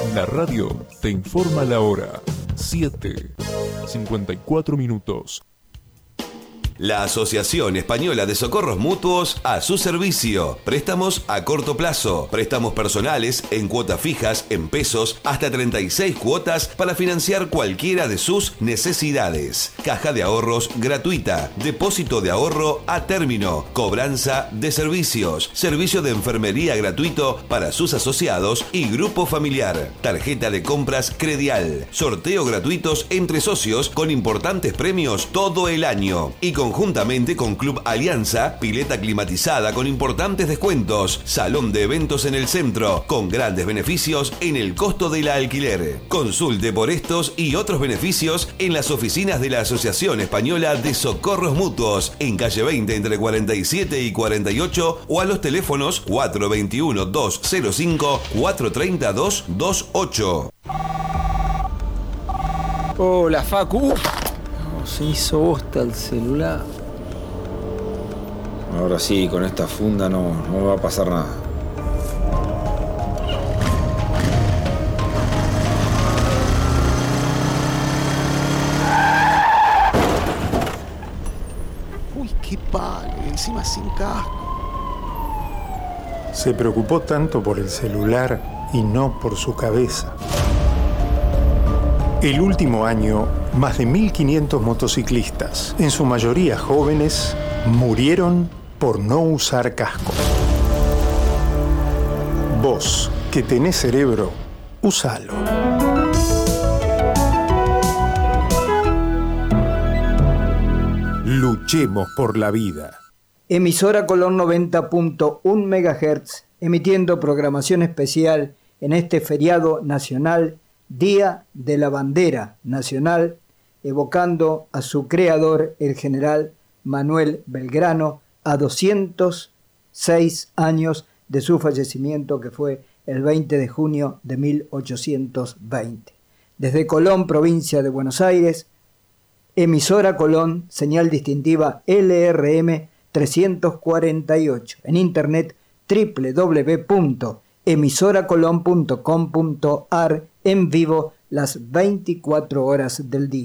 La radio te informa la hora. 7:54. La Asociación Española de Socorros Mutuos a su servicio. Préstamos a corto plazo, préstamos personales en cuotas fijas, en pesos, hasta 36 cuotas para financiar cualquiera de sus necesidades. Caja de ahorros gratuita, depósito de ahorro a término, cobranza de servicios, servicio de enfermería gratuito para sus asociados y grupo familiar, tarjeta de compras Credial, sorteo gratuitos entre socios con importantes premios todo el año y conjuntamente con Club Alianza, pileta climatizada con importantes descuentos, salón de eventos en el centro, con grandes beneficios en el costo del alquiler. Consulte por estos y otros beneficios en las oficinas de la Asociación Española de Socorros Mutuos, en calle 20 entre 47 y 48 o a los teléfonos 421-205, 430-228. Hola, Facu. Se hizo bosta el celular. Ahora sí, con esta funda no me va a pasar nada. Uy, qué palo, encima sin casco. Se preocupó tanto por el celular y no por su cabeza. El último año, más de 1.500 motociclistas, en su mayoría jóvenes, murieron por no usar casco. Vos, que tenés cerebro, usalo. Luchemos por la vida. Emisora Colón 90.1 MHz, emitiendo programación especial en este feriado nacional, Día de la Bandera Nacional, evocando a su creador, el general Manuel Belgrano, a 206 años de su fallecimiento, que fue el 20 de junio de 1820. Desde Colón, provincia de Buenos Aires, emisora Colón, señal distintiva LRM 348, en internet www.emisoracolon.com.ar, en vivo las 24 horas del día.